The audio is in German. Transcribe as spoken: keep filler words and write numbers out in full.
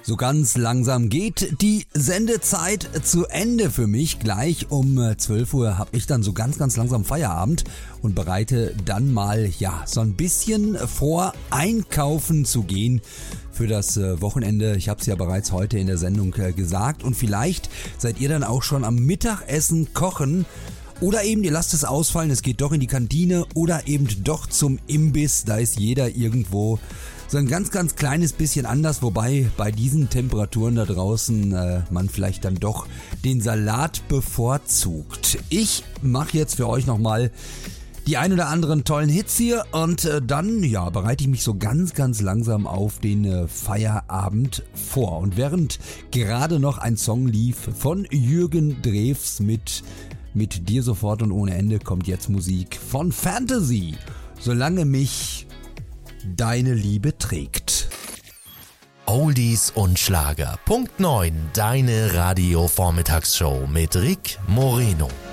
So ganz langsam geht die Sendezeit zu Ende für mich. Gleich um zwölf Uhr habe ich dann so ganz, ganz langsam Feierabend und bereite dann mal, ja, so ein bisschen vor, einkaufen zu gehen für das Wochenende. Ich habe es ja bereits heute in der Sendung gesagt und vielleicht seid ihr dann auch schon am Mittagessen kochen. Oder eben, ihr lasst es ausfallen, es geht doch in die Kantine oder eben doch zum Imbiss. Da ist jeder irgendwo so ein ganz, ganz kleines bisschen anders. Wobei bei diesen Temperaturen da draußen äh, man vielleicht dann doch den Salat bevorzugt. Ich mache jetzt für euch nochmal die ein oder anderen tollen Hits hier und äh, dann ja bereite ich mich so ganz, ganz langsam auf den äh, Feierabend vor. Und während gerade noch ein Song lief von Jürgen Drews mit Mit dir sofort und ohne Ende, kommt jetzt Musik von Fantasy. Solange mich deine Liebe trägt. Oldies und Schlager. Punkt neun. Deine Radio-Vormittagsshow mit Rick Moreno.